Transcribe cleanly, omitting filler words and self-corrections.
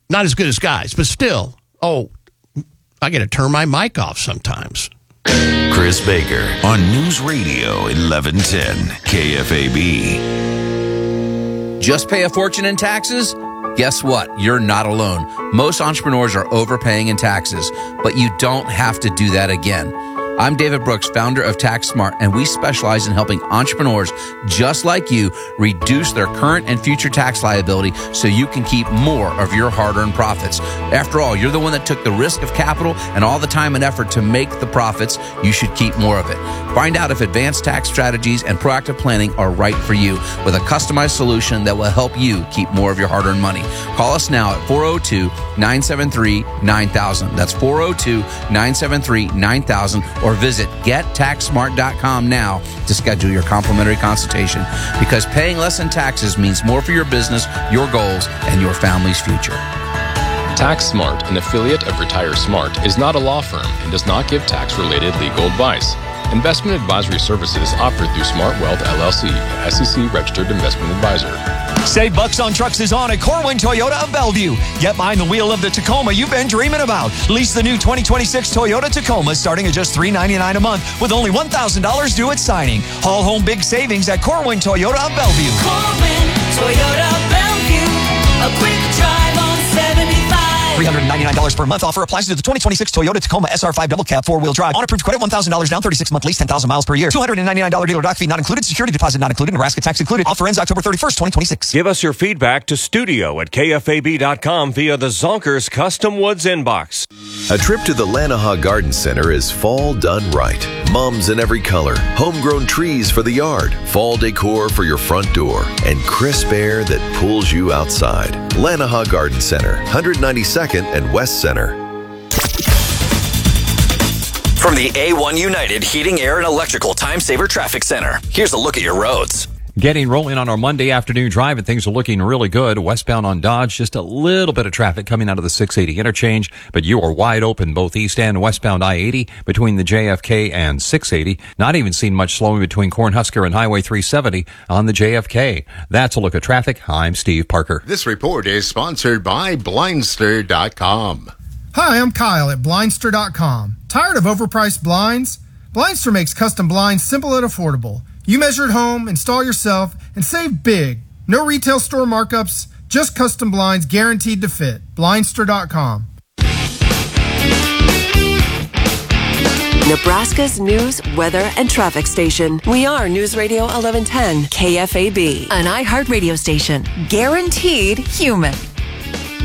Not as good as guys, but still. Oh, I got to turn my mic off sometimes. Chris Baker on News Radio 1110 KFAB. Just pay a fortune in taxes? Guess what? You're not alone. Most entrepreneurs are overpaying in taxes, but you don't have to do that again. I'm David Brooks, founder of TaxSmart, and we specialize in helping entrepreneurs just like you reduce their current and future tax liability so you can keep more of your hard-earned profits. After all, you're the one that took the risk of capital and all the time and effort to make the profits. You should keep more of it. Find out if advanced tax strategies and proactive planning are right for you with a customized solution that will help you keep more of your hard-earned money. Call us now at 402-973-9000. That's 402-973-9000. Or visit GetTaxSmart.com now to schedule your complimentary consultation, because paying less in taxes means more for your business, your goals, and your family's future. TaxSmart, an affiliate of Retire Smart, is not a law firm and does not give tax-related legal advice. Investment advisory services offered through Smart Wealth LLC, an SEC-registered investment advisor. Save bucks on trucks is on at Corwin Toyota of Bellevue. Get behind the wheel of the Tacoma you've been dreaming about. Lease the new 2026 Toyota Tacoma starting at just $399 a month with only $1,000 due at signing. Haul home big savings at Corwin Toyota of Bellevue. Corwin Toyota of Bellevue. A quick drive on 75. $399 per month. Offer applies to the 2026 Toyota Tacoma SR5 double cab 4-wheel drive. On approved credit, $1,000 down, 36-month lease, 10,000 miles per year. $299 dealer dock fee not included. Security deposit not included. Nebraska tax included. Offer ends October 31st, 2026. Give us your feedback to studio@kfab.com via the Zonkers Custom Woods inbox. A trip to the Lanahaw Garden Center is fall done right. Mums in every color, homegrown trees for the yard, fall decor for your front door, and crisp air that pulls you outside. Lanahaw Garden Center, 192nd and West Center. From the A1 United Heating, Air, and Electrical Time Saver Traffic Center, here's a look at your roads. Getting rolling on our Monday afternoon drive, and things are looking really good. Westbound on Dodge, just a little bit of traffic coming out of the 680 interchange, but you are wide open both east and westbound I-80 between the JFK and 680. Not even seen much slowing between Cornhusker and Highway 370 on the JFK. That's a look at traffic. I'm Steve Parker. This report is sponsored by Blindster.com. Hi, I'm Kyle at Blindster.com. Tired of overpriced blinds? Blindster makes custom blinds simple and affordable. You measure at home, install yourself, and save big. No retail store markups, just custom blinds guaranteed to fit. Blindster.com. Nebraska's news, weather, and traffic station. We are News Radio 1110 KFAB, an iHeartRadio station. Guaranteed human.